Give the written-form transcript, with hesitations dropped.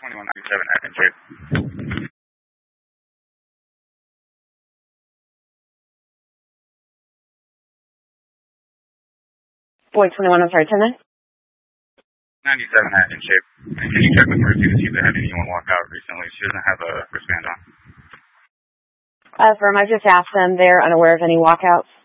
2197 Act and shape. Boy 21, I'm sorry, 10 then? 97 Act and shape. And can you check with Mercy to see if they had anyone walk out recently? She doesn't have a wristband on. Firm, I just asked them. They're unaware of any walkouts.